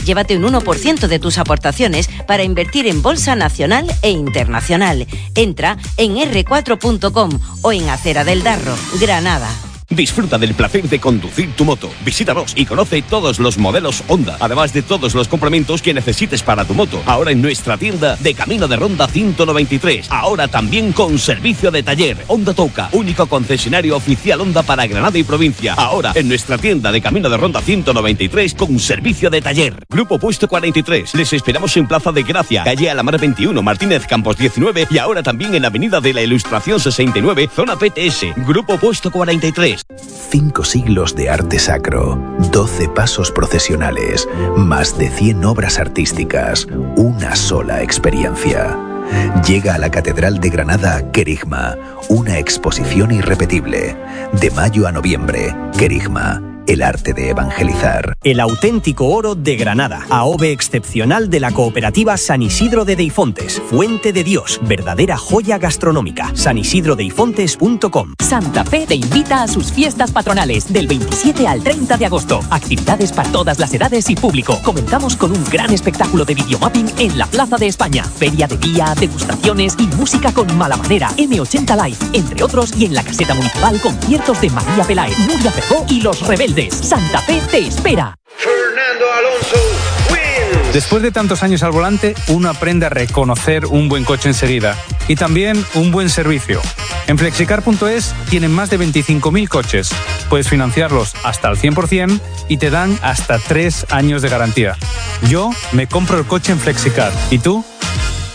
llévate un 1% de tus aportaciones para invertir en bolsa nacional e internacional. Entra en r4.com o en Acera del Darro, Granada. Disfruta del placer de conducir tu moto. Visítanos y conoce todos los modelos Honda, además de todos los complementos que necesites para tu moto. Ahora en nuestra tienda de Camino de Ronda 193. Ahora también con servicio de taller. Honda Touca, único concesionario oficial Honda para Granada y provincia. Ahora en nuestra tienda de Camino de Ronda 193 con servicio de taller. Grupo Puesto 43. Les esperamos en Plaza de Gracia, calle Alamar 21, Martínez Campos 19 y ahora también en Avenida de la Ilustración 69, zona PTS. Grupo Puesto 43. 5 siglos de arte sacro, 12 pasos procesionales, más de 100 obras artísticas, una sola experiencia. Llega a la Catedral de Granada Querigma, una exposición irrepetible. De mayo a noviembre, Querigma, el arte de evangelizar. El auténtico oro de Granada. AOVE excepcional de la cooperativa San Isidro de Deifontes. Fuente de Dios. Verdadera joya gastronómica. sanisidrodeifontes.com. Santa Fe te invita a sus fiestas patronales del 27 al 30 de agosto. Actividades para todas las edades y público. Comenzamos con un gran espectáculo de videomapping en la Plaza de España. Feria de día, degustaciones y música con mala manera. M80 Live, entre otros, y en la caseta municipal conciertos de María Peláez, Nuria Ferró y Los Rebeldes. Santa Fe te espera. Fernando Alonso wins. Después de tantos años al volante, uno aprende a reconocer un buen coche enseguida y también un buen servicio. En Flexicar.es tienen más de 25.000 coches. Puedes financiarlos hasta al 100% y te dan hasta 3 años de garantía. Yo me compro el coche en Flexicar. ¿Y tú?